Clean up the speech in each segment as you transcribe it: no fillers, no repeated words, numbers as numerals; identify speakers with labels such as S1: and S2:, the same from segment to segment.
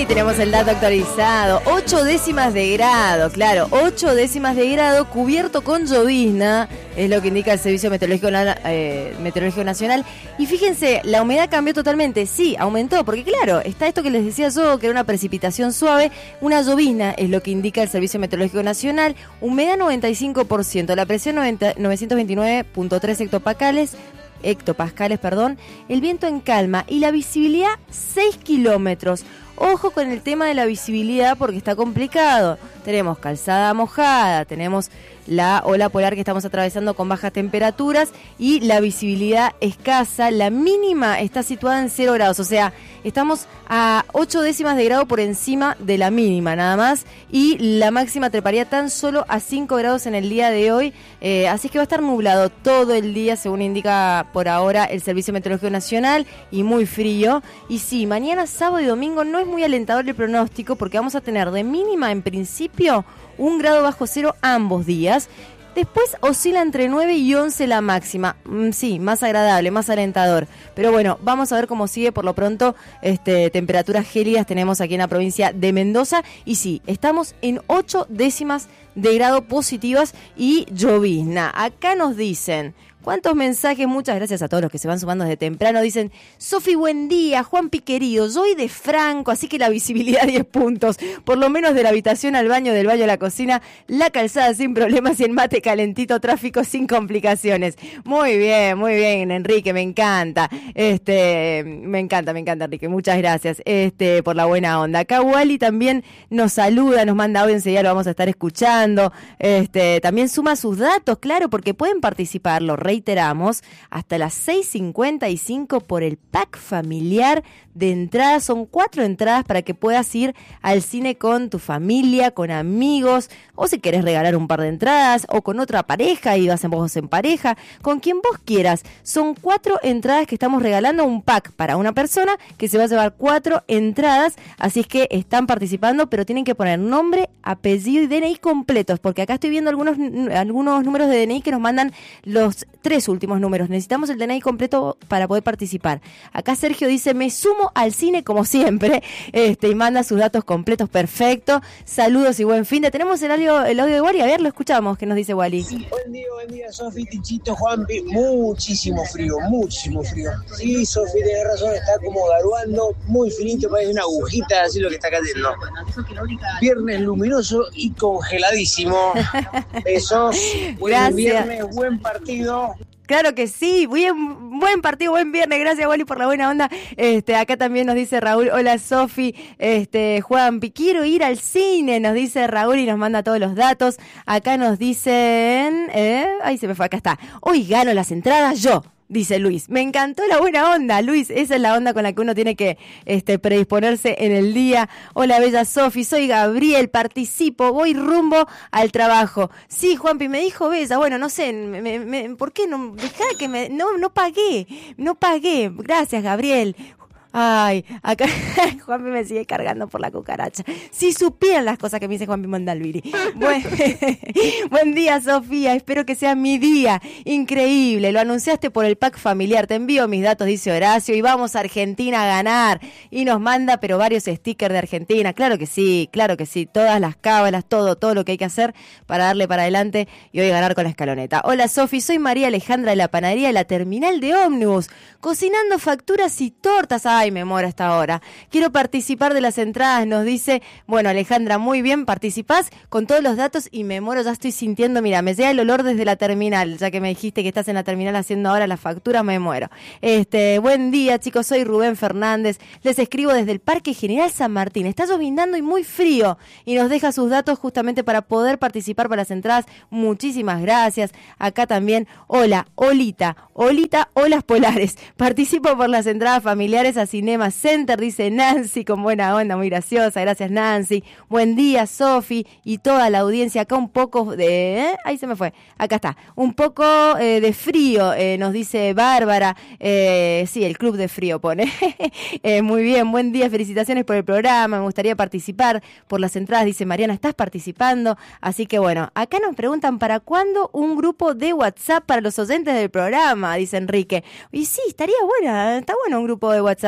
S1: tenemos el dato actualizado. 8 décimas de grado, claro, 8 décimas de grado, cubierto con llovizna, es lo que indica el Servicio Meteorológico Nacional. Y fíjense, la humedad cambió totalmente, sí, aumentó, porque claro, está esto que les decía yo, que era una precipitación suave, una llovizna es lo que indica el Servicio Meteorológico Nacional, humedad 95%, la presión 929.3 hectopascales, el viento en calma y la visibilidad 6 kilómetros. Ojo con el tema de la visibilidad porque está complicado. Tenemos calzada mojada, tenemos la ola polar que estamos atravesando con bajas temperaturas y la visibilidad escasa. La mínima está situada en 0 grados, o sea, estamos a 8 décimas de grado por encima de la mínima nada más, y la máxima treparía tan solo a 5 grados en el día de hoy, así que va a estar nublado todo el día según indica por ahora el Servicio Meteorológico Nacional, y muy frío. Y sí, mañana sábado y domingo no es muy alentador el pronóstico porque vamos a tener de mínima en principio 1 grado bajo cero ambos días. Después oscila entre 9 y 11 la máxima. Sí, más agradable, más alentador. Pero bueno, vamos a ver cómo sigue. Por lo pronto, temperaturas gélidas tenemos aquí en la provincia de Mendoza. Y sí, estamos en 8 décimas de grado positivas y llovizna. Acá nos dicen... ¿Cuántos mensajes? Muchas gracias a todos los que se van sumando desde temprano. Dicen, Sofi, buen día, Juanpi querido, soy de Franco, así que la visibilidad 10 puntos. Por lo menos de la habitación al baño, del baño a la cocina, la calzada sin problemas y el mate calentito, tráfico sin complicaciones. Muy bien, Enrique, me encanta. Me encanta, Enrique, muchas gracias por la buena onda. Acá Wally también nos saluda, nos manda audio, enseguida lo vamos a estar escuchando. También suma sus datos, claro, porque pueden participar, lo reiteramos, hasta las 6:55 por el pack familiar de entradas. Son 4 entradas para que puedas ir al cine con tu familia, con amigos, o si querés regalar un par de entradas, o con otra pareja y vas vos en pareja, con quien vos quieras. Son 4 entradas que estamos regalando, un pack para una persona que se va a llevar 4 entradas, así es que están participando, pero tienen que poner nombre, apellido y DNI completos, porque acá estoy viendo algunos números de DNI que nos mandan los 3 últimos números. Necesitamos el DNI completo para poder participar. Acá Sergio dice, me sumo al cine como siempre, y manda sus datos completos, perfecto. Saludos y buen fin de. Tenemos el audio de Wally, a ver, lo escuchamos, ¿qué nos dice Wally?
S2: Sí, buen día, Sofi, Tichito, Juanpi, muchísimo frío. Sí, Sofi, tenés razón, está como garuando, muy finito, parece una agujita, así lo que está cayendo. Viernes luminoso y congeladísimo. Besos, buen viernes, buen partido.
S1: Claro que sí, buen partido, buen viernes, gracias Wally por la buena onda. Acá también nos dice Raúl, hola Sofi, Juanpi, quiero ir al cine, nos dice Raúl y nos manda todos los datos. Acá nos dicen, ahí se me fue, acá está, hoy gano las entradas yo. Dice Luis, me encantó la buena onda, Luis, esa es la onda con la que uno tiene que predisponerse en el día. Hola bella Sofi, soy Gabriel, participo, voy rumbo al trabajo. Sí, Juanpi, me dijo bella, bueno, no sé, ¿por qué no? Dejá que no pagué, gracias Gabriel. Ay, acá Juanpi me sigue cargando por la cucaracha. Si supieran las cosas que me dice Juanpi Mondalviri. Buen día, Sofía. Espero que sea mi día. Increíble. Lo anunciaste por el pack familiar. Te envío mis datos, dice Horacio. Y vamos a Argentina a ganar. Y nos manda, pero varios stickers de Argentina. Claro que sí. Todas las cábalas, todo lo que hay que hacer para darle para adelante y hoy ganar con la escaloneta. Hola, Sofi. Soy María Alejandra de la panadería de la terminal de ómnibus. Cocinando facturas y tortas. Ay, me muero a esta hora. Quiero participar de las entradas, nos dice. Bueno, Alejandra, muy bien, participás con todos los datos y me muero, ya estoy sintiendo, mira, me llega el olor desde la terminal, ya que me dijiste que estás en la terminal haciendo ahora la factura, me muero. Buen día, chicos, soy Rubén Fernández, les escribo desde el Parque General San Martín. Está llovinando y muy frío y nos deja sus datos justamente para poder participar para las entradas. Muchísimas gracias. Acá también, hola, Olita, olas polares. Participo por las entradas familiares a Cinema Center, dice Nancy, con buena onda, muy graciosa. Gracias, Nancy. Buen día, Sofi, y toda la audiencia. Acá un poco de... ahí se me fue. Acá está. Un poco de frío, nos dice Bárbara. Sí, el club de frío pone. Muy bien, buen día, felicitaciones por el programa. Me gustaría participar por las entradas, dice Mariana. ¿Estás participando? Así que bueno, acá nos preguntan ¿para cuándo un grupo de WhatsApp para los oyentes del programa? Dice Enrique. Y sí, estaría buena, está bueno un grupo de WhatsApp.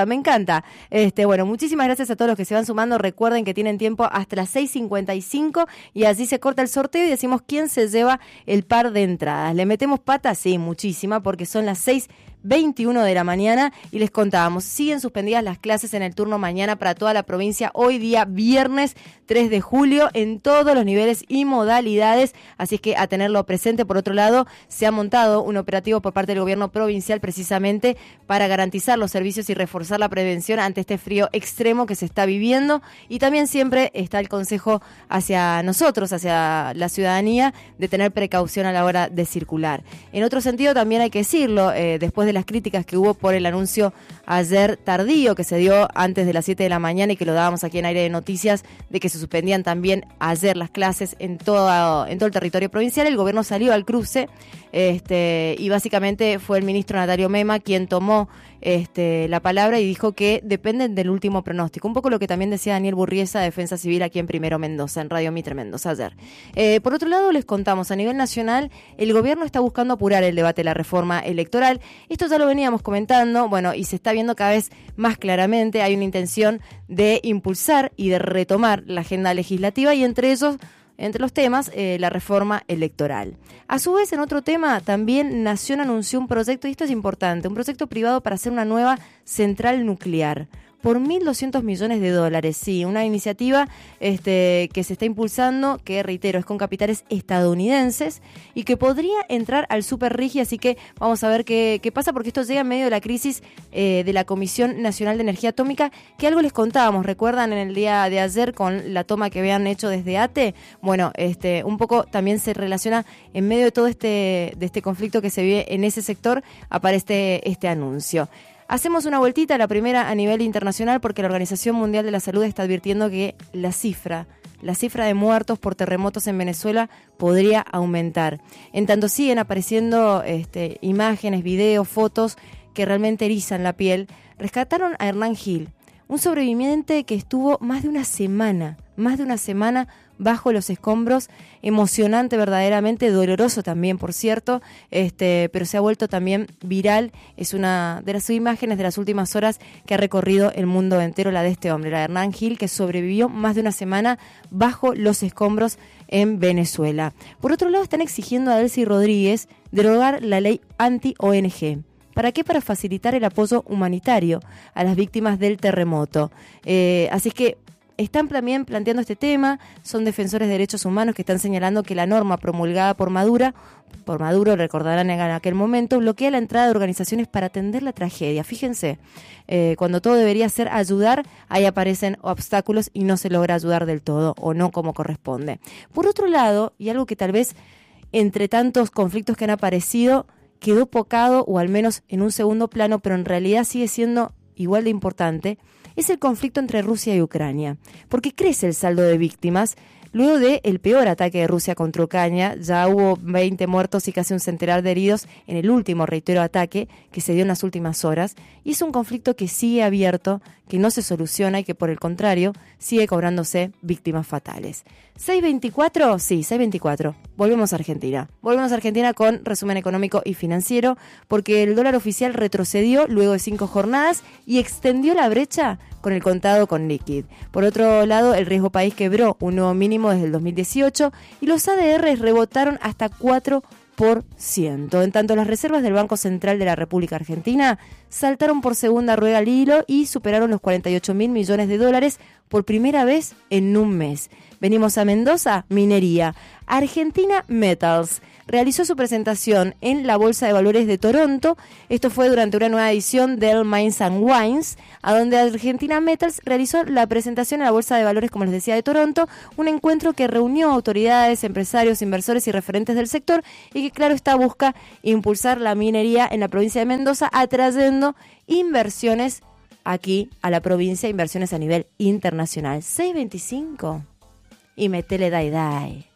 S1: me encanta. Bueno, muchísimas gracias a todos los que se van sumando. Recuerden que tienen tiempo hasta las 6:55 y así se corta el sorteo y decimos quién se lleva el par de entradas. ¿Le metemos pata? Sí, muchísima, porque son las 6:21 de la mañana y les contábamos, siguen suspendidas las clases en el turno mañana para toda la provincia, hoy día viernes 3 de julio, en todos los niveles y modalidades, así es que a tenerlo presente. Por otro lado, se ha montado un operativo por parte del gobierno provincial precisamente para garantizar los servicios y reforzar la prevención ante este frío extremo que se está viviendo, y también siempre está el consejo hacia nosotros, hacia la ciudadanía, de tener precaución a la hora de circular. En otro sentido, también hay que decirlo, después de las críticas que hubo por el anuncio ayer tardío que se dio antes de las 7 de la mañana y que lo dábamos aquí en Aire de Noticias, de que se suspendían también ayer las clases en todo el territorio provincial, el gobierno salió al cruce y básicamente fue el ministro Natalio Mema quien tomó la palabra y dijo que dependen del último pronóstico. Un poco lo que también decía Daniel Burriesa, Defensa Civil, aquí en Primero Mendoza, en Radio Mitre Mendoza ayer. Por otro lado, les contamos, a nivel nacional, el gobierno está buscando apurar el debate de la reforma electoral. Esto ya lo veníamos comentando, bueno, y se está viendo cada vez más claramente. Hay una intención de impulsar y de retomar la agenda legislativa y entre los temas, la reforma electoral. A su vez, en otro tema, también Nación anunció un proyecto, y esto es importante, un proyecto privado para hacer una nueva central nuclear por $1.200 millones. Sí, una iniciativa que se está impulsando, que reitero, es con capitales estadounidenses y que podría entrar al Super RIGI, así que vamos a ver qué pasa, porque esto llega en medio de la crisis de la Comisión Nacional de Energía Atómica, que algo les contábamos, ¿recuerdan? En el día de ayer con la toma que habían hecho desde ATE, bueno, un poco también se relaciona en medio de todo este conflicto que se vive en ese sector, aparece este anuncio. Hacemos una vueltita, la primera a nivel internacional, porque la Organización Mundial de la Salud está advirtiendo que la cifra de muertos por terremotos en Venezuela podría aumentar. En tanto siguen apareciendo imágenes, videos, fotos que realmente erizan la piel. Rescataron a Hernán Gil, un sobreviviente que estuvo más de una semana bajo los escombros, emocionante verdaderamente, doloroso también, por cierto, pero se ha vuelto también viral. Es una de las imágenes de las últimas horas que ha recorrido el mundo entero, la de este hombre, la de Hernán Gil, que sobrevivió más de una semana bajo los escombros en Venezuela. Por otro lado, están exigiendo a Delcy Rodríguez derogar la ley anti-ONG. ¿Para qué? Para facilitar el apoyo humanitario a las víctimas del terremoto. Así es que están también planteando este tema, son defensores de derechos humanos que están señalando que la norma promulgada por Maduro, recordarán en aquel momento, bloquea la entrada de organizaciones para atender la tragedia. Fíjense, cuando todo debería ser ayudar, ahí aparecen obstáculos y no se logra ayudar del todo o no como corresponde. Por otro lado, y algo que tal vez entre tantos conflictos que han aparecido quedó pocado o al menos en un segundo plano, pero en realidad sigue siendo igual de importante, es el conflicto entre Rusia y Ucrania, porque crece el saldo de víctimas. Luego del peor ataque de Rusia contra Ucrania, ya hubo 20 muertos y casi un centenar de heridos en el último, reitero, ataque que se dio en las últimas horas, y es un conflicto que sigue abierto, que no se soluciona y que por el contrario sigue cobrándose víctimas fatales. 6:24, sí, 6:24. Volvemos a Argentina con resumen económico y financiero, porque el dólar oficial retrocedió luego de 5 jornadas y extendió la brecha con el contado con liquid. Por otro lado, el riesgo país quebró un nuevo mínimo desde el 2018 y los ADRs rebotaron hasta 4%. En tanto, las reservas del Banco Central de la República Argentina saltaron por segunda rueda al hilo y superaron los $48.000 millones por primera vez en un mes. Venimos a Mendoza, minería. Argentina Metals realizó su presentación en la Bolsa de Valores de Toronto. Esto fue durante una nueva edición del Mines and Wines, a donde Argentina Metals realizó la presentación en la Bolsa de Valores, como les decía, de Toronto, un encuentro que reunió autoridades, empresarios, inversores y referentes del sector y que, claro está, busca impulsar la minería en la provincia de Mendoza, atrayendo inversiones aquí a la provincia, inversiones a nivel internacional. 6:25 y metele dai.